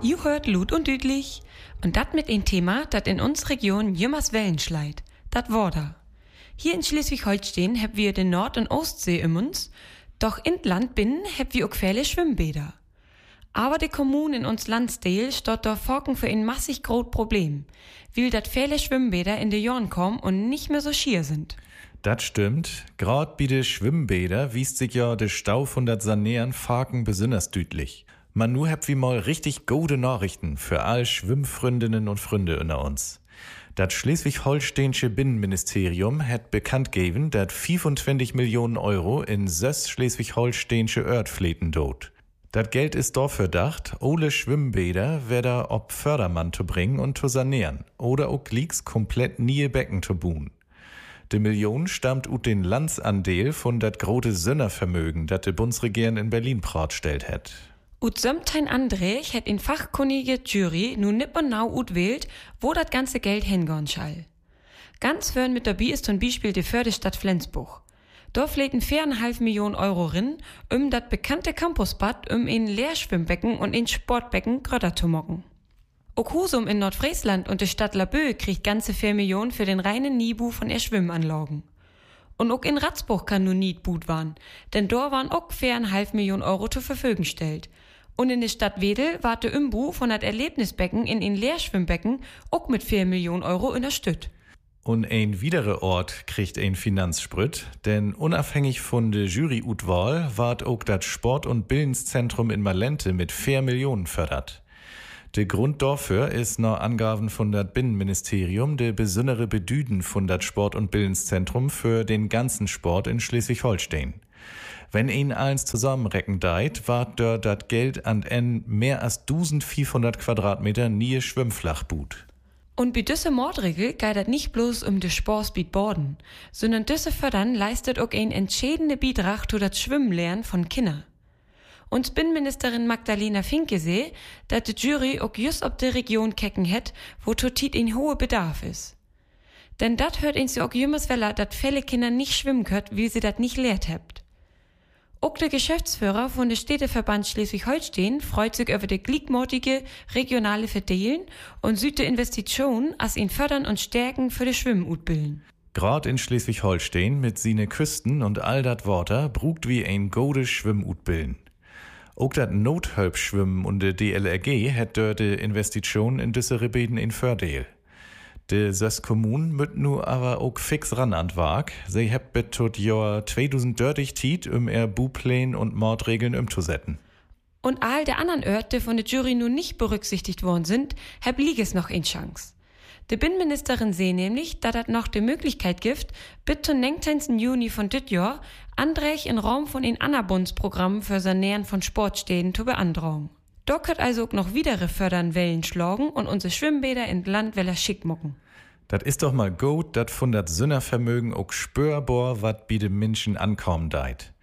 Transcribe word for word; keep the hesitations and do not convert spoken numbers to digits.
Ihr hört Lut und Düdlich. Und dat mit ein Thema, dat in uns Region jümmers Wellen schleit. Dat Worda. Hier in Schleswig-Holstein heb wir den Nord- und Ostsee im uns, doch in Land binnen heb wir auch viele Schwimmbäder. Aber die Kommune in uns Landsdeel stot da Forken für ein massig groß Problem, weil dat viele Schwimmbäder in de Jorn kommen und nicht mehr so schier sind. Das stimmt. Grad bei de Schwimmbäder wiest sich ja de Stau von dat Sanären Faken besonders düdlich. Man nu habt wie mal richtig gute Nachrichten für all Schwimmfreundinnen und Freunde unter uns. Das Schleswig-Holsteinische Binnenministerium hat bekannt gegeben, dat fünfundzwanzig Millionen Euro in sechs schleswig-holsteinische Örtfläten dot. Das Geld ist dafür gedacht, alle Schwimmbäder wieder ob Fördermann zu bringen und zu sanieren oder auch Glicks komplett nie Becken zu buhen. Die Million stammt ut den Landsandeel von dat grote Sönnervermögen, dat de Bundesregierung in Berlin pratstellt hat. Ut sömtein André hätt in fachkunnige Jury nun nipp und nau ut wählt, wo dat ganze Geld hingorn schall. Ganz fern mit dabei ist zum Beispiel die Förderstadt Flensburg. Da fläten viereinhalb Millionen Euro rin, um dat bekannte Campusbad um in Leerschwimmbecken und in Sportbecken grötter zu mocken. Auch Husum in Nordfriesland und die Stadt Laboe kriegt ganze vier Millionen für den reinen Niebu von ihr Schwimmanlagen. Und auch in Ratzburg kann nur niet gut waren, denn dort waren auch viereinhalb Millionen Euro zur Verfügung gestellt. Und in der Stadt Wedel war der Umbau von dat Erlebnisbecken in ein Leerschwimmbecken auch mit vier Millionen Euro unterstützt. Und ein wiederer Ort kriegt ein Finanzsprüt, denn unabhängig von der Jury-Utwahl ward auch das Sport- und Bildungszentrum in Malente mit vier Millionen fördert. Der Grund dafür ist nach Angaben von das Binnenministerium der besondere Bedüden von das Sport- und Bildungszentrum für den ganzen Sport in Schleswig-Holstein. Wenn ihn eins zusammenrecken deit, ward dort das Geld an en mehr als eintausendvierhundert Quadratmeter nie Schwimmflachbut. Und bei dieser Mordregel geht es nicht bloß um den Sportspiel Borden, sondern diese Fördern leistet auch ein entscheidender Beitrag zu das Schwimmlernen von Kindern. Und Binnenministerin Magdalena Finke seh, dass die Jury auch just ob die Region kecken het, wo totit ein hoher Bedarf ist. Denn dat hört uns ja auch jümmers weller, dat viele Kinder nicht schwimmen könnt, wie sie dat nicht lehrt habt. Auch der Geschäftsführer von der Städteverband Schleswig-Holstein freut sich über die glickmortige regionale Verteilen und sieht die Investition als ihn fördern und stärken für die Schwimmutbilden. Grad in Schleswig-Holstein mit sine Küsten und all dat Water brugt wie ein gode Schwimmutbilden. Auch dat Nothölpschwimmen und de D L R G hat dort de Investition in diese Rebeden in Fördeel. De sechs Kommunen müt nu aber auch fix ran an Wag. Sie hebt bet tot Jahr zweitausenddreißig Tiet, um er Bupläne und Mordregeln umzusetzen. Und all der anderen Örte, die von der Jury nun nicht berücksichtigt worden sind, heb lieg es noch in Chance. Die Binnenministerin seh nämlich, dass das noch die Möglichkeit gibt, bis zum neunzehnten Juni von dit Jahr Andrech in Raum von in Annabundsprogramm für Sanieren von Sportstäden zu beantragen. Da könnt also auch noch widere fördern Wellen schlagen und unsere Schwimmbäder in Land weller schick mucken. Das ist doch mal gut, dat von dat Sünnervermögen auch spürbar wat bi de Menschen ankommen deit.